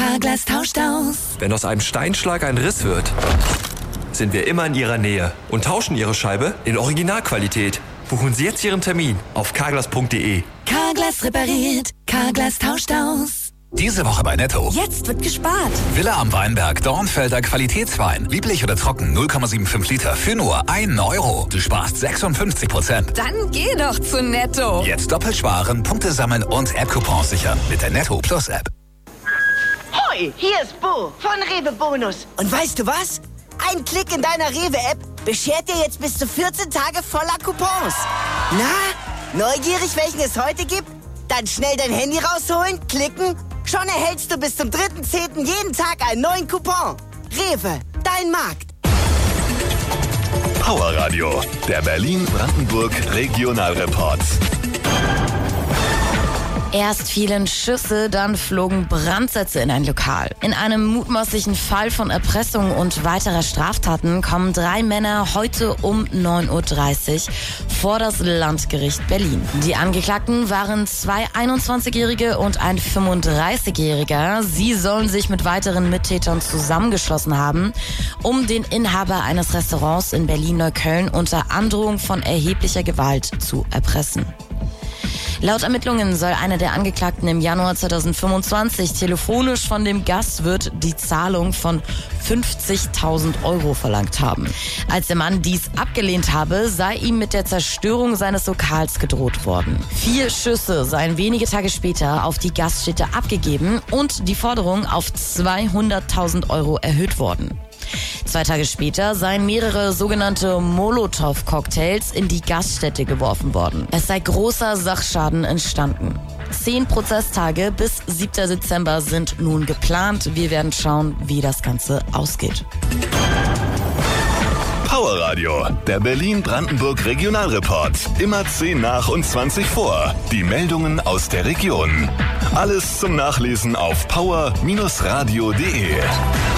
Carglass tauscht aus. Wenn aus einem Steinschlag ein Riss wird, sind wir immer in Ihrer Nähe und tauschen Ihre Scheibe in Originalqualität. Buchen Sie jetzt Ihren Termin auf carglass.de. Carglass repariert, Carglass tauscht aus. Diese Woche bei Netto. Jetzt wird gespart. Villa am Weinberg, Dornfelder Qualitätswein. Lieblich oder trocken, 0,75 Liter für nur 1 Euro. Du sparst 56%. Dann geh doch zu Netto. Jetzt doppelt sparen, Punkte sammeln und App-Coupons sichern mit der Netto Plus App. Hoi, hier ist Bo von Rewe Bonus. Und weißt du was? Ein Klick in deiner Rewe-App beschert dir jetzt bis zu 14 Tage voller Coupons. Na, neugierig, welchen es heute gibt? Dann schnell dein Handy rausholen, klicken. Schon erhältst du bis zum 3.10. jeden Tag einen neuen Coupon. Rewe, dein Markt. Power Radio, der Berlin-Brandenburg Regionalreport. Erst fielen Schüsse, dann flogen Brandsätze in ein Lokal. In einem mutmaßlichen Fall von Erpressung und weiterer Straftaten kommen 3 Männer heute um 9.30 Uhr vor das Landgericht Berlin. Die Angeklagten waren 2 21-Jährige und ein 35-Jähriger. Sie sollen sich mit weiteren Mittätern zusammengeschlossen haben, um den Inhaber eines Restaurants in Berlin-Neukölln unter Androhung von erheblicher Gewalt zu erpressen. Laut Ermittlungen soll einer der Angeklagten im Januar 2025 telefonisch von dem Gastwirt die Zahlung von 50.000 Euro verlangt haben. Als der Mann dies abgelehnt habe, sei ihm mit der Zerstörung seines Lokals gedroht worden. 4 Schüsse seien wenige Tage später auf die Gaststätte abgegeben und die Forderung auf 200.000 Euro erhöht worden. 2 Tage später seien mehrere sogenannte Molotow-Cocktails in die Gaststätte geworfen worden. Es sei großer Sachschaden entstanden. 10 Prozesstage bis 7. Dezember sind nun geplant. Wir werden schauen, wie das Ganze ausgeht. Power Radio, der Berlin-Brandenburg Regionalreport. Immer 10 nach und 20 vor. Die Meldungen aus der Region. Alles zum Nachlesen auf power-radio.de.